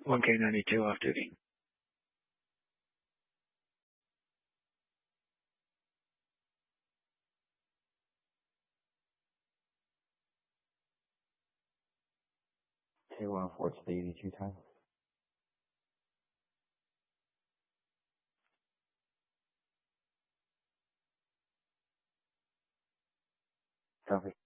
1K92 off duty. K104 to the 82 time. Copy.